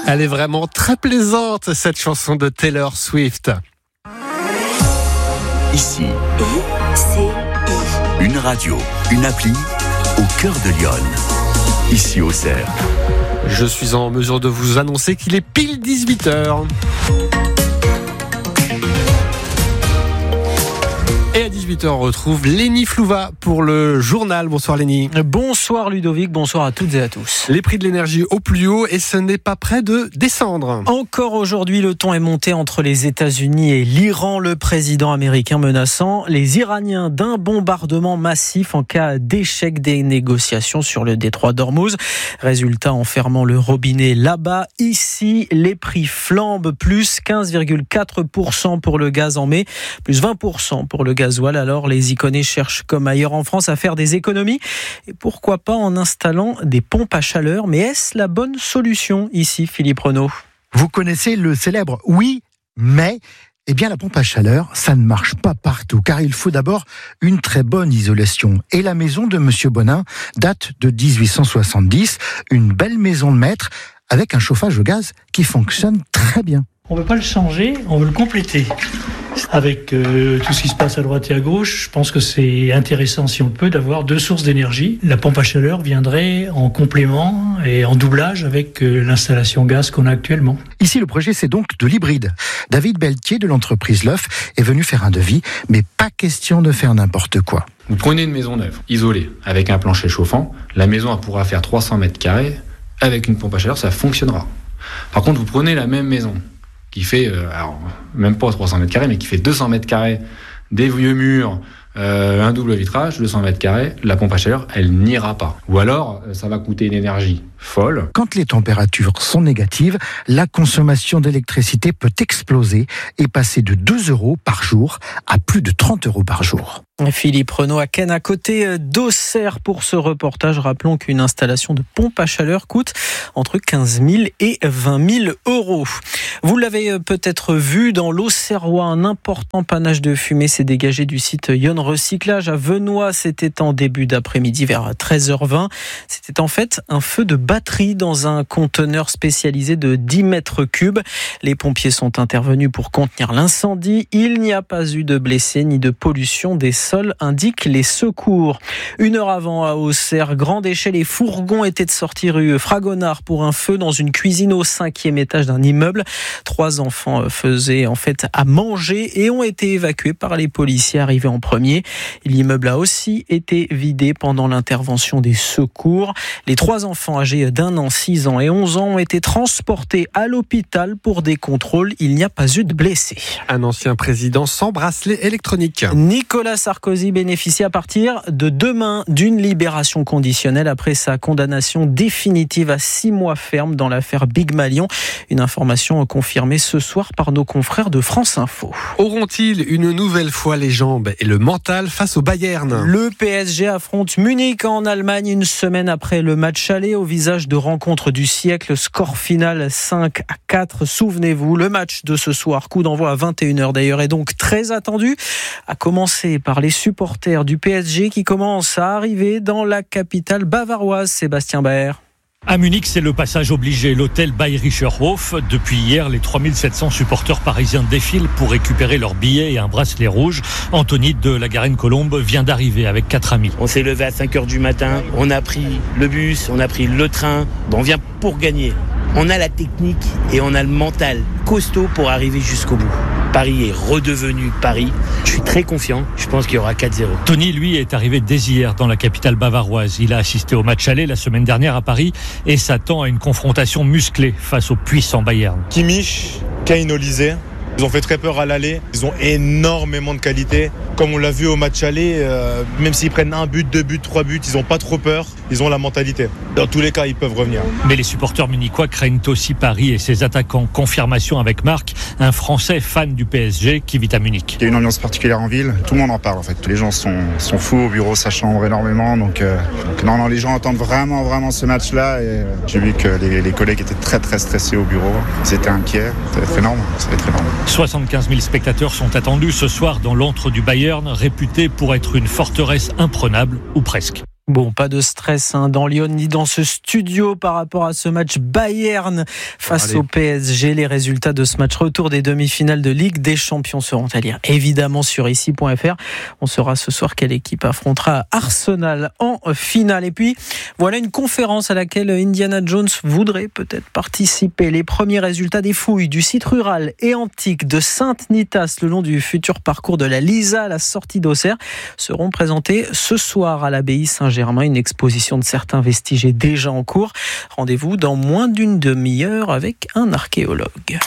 Elle est vraiment très plaisante, cette chanson de Taylor Swift. Ici, une radio, une appli au cœur de Lyon. Ici au Cerf. Je suis en mesure de vous annoncer qu'il est pile 18h. Et à 18h, on retrouve Lénie Flouva pour le journal. Bonsoir Lénie. Bonsoir Ludovic, bonsoir à toutes et à tous. Les prix de l'énergie au plus haut et ce n'est pas près de descendre. Encore aujourd'hui, le ton est monté entre les États-Unis et l'Iran. Le président américain menaçant les Iraniens d'un bombardement massif en cas d'échec des négociations sur le détroit d'Ormuz. Résultat, en fermant le robinet là-bas, ici, les prix flambent, plus 15,4% pour le gaz en mai, plus 20% pour le gasoil. Alors les Iconais cherchent comme ailleurs en France à faire des économies et pourquoi pas en installant des pompes à chaleur. Mais est-ce la bonne solution ici, Philippe Renaud? Vous connaissez le célèbre oui, mais eh bien la pompe à chaleur, ça ne marche pas partout car il faut d'abord une très bonne isolation. Et la maison de Monsieur Bonin date de 1870, une belle maison de maître avec un chauffage au gaz qui fonctionne très bien. On ne veut pas le changer, on veut le compléter. Avec tout ce qui se passe à droite et à gauche, je pense que c'est intéressant, si on peut, d'avoir deux sources d'énergie. La pompe à chaleur viendrait en complément et en doublage avec l'installation gaz qu'on a actuellement. Ici, le projet, c'est donc de l'hybride. David Beltier de l'entreprise L'Oeuf est venu faire un devis, mais pas question de faire n'importe quoi. Vous prenez une maison neuve, isolée, avec un plancher chauffant. La maison elle pourra faire 300 mètres carrés. Avec une pompe à chaleur, ça fonctionnera. Par contre, vous prenez la même maison qui fait, alors même pas 300 mètres carrés, mais qui fait 200 mètres carrés, des vieux murs, un double vitrage, 200 mètres carrés, la pompe à chaleur, elle n'ira pas. Ou alors, ça va coûter une énergie folle. Quand les températures sont négatives, la consommation d'électricité peut exploser et passer de 2 € par jour à plus de 30 € par jour. Philippe Renaud à Cannes, à côté d'Auxerre pour ce reportage. Rappelons qu'une installation de pompe à chaleur coûte entre 15 000 et 20 000 €. Vous l'avez peut-être vu, dans l'Auxerrois, un important panache de fumée s'est dégagé du site Yonne Recyclage à Venoy. C'était en début d'après-midi vers 13h20. C'était en fait un feu de batterie dans un conteneur spécialisé de 10 mètres cubes. Les pompiers sont intervenus pour contenir l'incendie. Il n'y a pas eu de blessés ni de pollution des sols, indiquent les secours. 1 heure avant, à Auxerre, grande échelle et fourgon étaient de sortie rue Fragonard pour un feu dans une cuisine au 5e étage d'un immeuble. 3 enfants faisaient en fait à manger et ont été évacués par les policiers arrivés en premier. L'immeuble a aussi été vidé pendant l'intervention des secours. Les 3 enfants âgés d'1 an, 6 ans et 11 ans ont été transportés à l'hôpital pour des contrôles. Il n'y a pas eu de blessés. Un ancien président sans bracelet électronique. Nicolas Sarkozy bénéficie à partir de demain d'une libération conditionnelle après sa condamnation définitive à 6 mois ferme dans l'affaire Big Malion. Une information confirmée ce soir par nos confrères de France Info. Auront-ils une nouvelle fois les jambes et le mental face au Bayern? Le PSG affronte Munich en Allemagne une semaine après le match aller, au visage de rencontre du siècle. Score final 5-4. Souvenez-vous, le match de ce soir, coup d'envoi à 21h d'ailleurs, est donc très attendu, à commencer par les supporters du PSG qui commencent à arriver dans la capitale bavaroise. Sébastien Baer. À Munich, c'est le passage obligé, l'hôtel Bayerischer Hof. Depuis hier, les 3700 supporters parisiens défilent pour récupérer leurs billets et un bracelet rouge. Anthony de la Garenne-Colombe vient d'arriver avec 4 amis. On s'est levé à 5h du matin, on a pris le bus, on a pris le train. On vient pour gagner. On a la technique et on a le mental costaud pour arriver jusqu'au bout. Paris est redevenu Paris. Je suis très confiant. Je pense qu'il y aura 4-0. Tony, lui, est arrivé dès hier dans la capitale bavaroise. Il a assisté au match aller la semaine dernière à Paris et s'attend à une confrontation musclée face au puissant Bayern. Kimmich, Kane, Olysée. Ils ont fait très peur à l'aller. Ils ont énormément de qualité. Comme on l'a vu au match aller, même s'ils prennent 1 but, 2 buts, 3 buts, ils n'ont pas trop peur. Ils ont la mentalité. Dans tous les cas, ils peuvent revenir. Mais les supporters munichois craignent aussi Paris et ses attaquants. Confirmation avec Marc, un Français fan du PSG qui vit à Munich. Il y a une ambiance particulière en ville. Tout le monde en parle en fait. Les gens sont fous au bureau, ça chambre énormément. Donc non, les gens attendent vraiment ce match-là. Et j'ai vu que les collègues étaient très très stressés au bureau. Ils étaient inquiets. Ça va être énorme. 75 000 spectateurs sont attendus ce soir dans l'antre du Bayern, réputé pour être une forteresse imprenable, ou presque. Bon, pas de stress dans Lyon ni dans ce studio par rapport à ce match Bayern face au PSG. Les résultats de ce match retour des demi-finales de Ligue des Champions seront à lire évidemment sur ici.fr. On saura ce soir quelle équipe affrontera Arsenal en finale. Et puis, voilà une conférence à laquelle Indiana Jones voudrait peut-être participer. Les premiers résultats des fouilles du site rural et antique de Sainte-Nitas le long du futur parcours de la Lisa à la sortie d'Auxerre seront présentés ce soir à l'abbaye Saint-Germain. Une exposition de certains vestiges est déjà en cours. Rendez-vous dans moins d'une demi-heure avec un archéologue.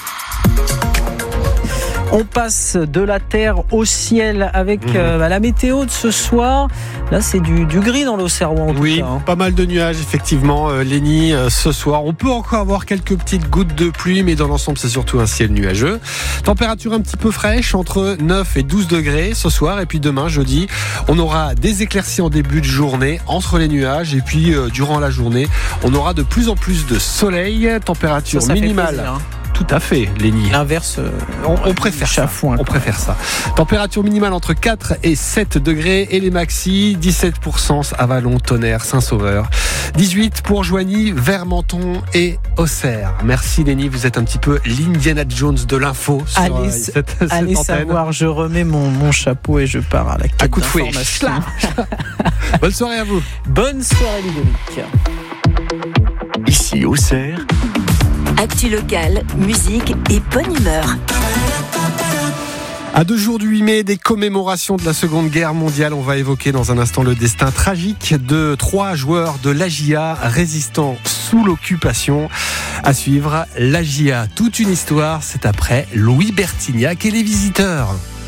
On passe de la terre au ciel avec la météo de ce soir. Là, c'est du gris dans l'Auxerrois en tout cas. Pas mal de nuages, effectivement, Lénie, ce soir. On peut encore avoir quelques petites gouttes de pluie, mais dans l'ensemble, c'est surtout un ciel nuageux. Température un petit peu fraîche, entre 9 et 12 degrés ce soir. Et puis demain, jeudi, on aura des éclaircies en début de journée entre les nuages. Et puis, durant la journée, on aura de plus en plus de soleil. Température minimale. Fait plaisir, Tout à fait, Lénie. L'inverse, on préfère chafouin. On préfère ça. Température minimale entre 4 et 7 degrés et les maxi 17 pour Sens, Avalon, Tonnerre, Saint-Sauveur. 18 pour Joigny, Vermenton et Auxerre. Merci Lénie, vous êtes un petit peu l'Indiana Jones de l'info sur cette allez antenne. Savoir, je remets mon chapeau et je pars à la quête d'informations. Bonne soirée à vous. Bonne soirée Ludovic. Ici Auxerre. Actu locale, musique et bonne humeur. À 2 jours du 8 mai, des commémorations de la Seconde Guerre mondiale, on va évoquer dans un instant le destin tragique de 3 joueurs de l'AJA résistant sous l'occupation. À suivre, l'AJA, toute une histoire, c'est après Louis Bertignac et les visiteurs.